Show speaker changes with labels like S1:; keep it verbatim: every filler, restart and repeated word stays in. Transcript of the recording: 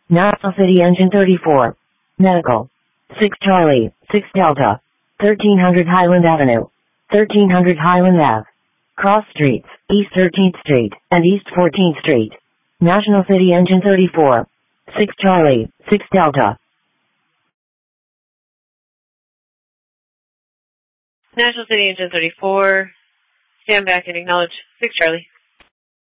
S1: National City Engine thirty-four. Medical. six Charlie, six Delta. thirteen hundred Highland Avenue. thirteen hundred Highland Ave. Cross Streets, East thirteenth Street, and East fourteenth Street. National City Engine thirty-four. six Charlie, six Delta.
S2: National City Engine thirty-four. Stand back and acknowledge. six Charlie.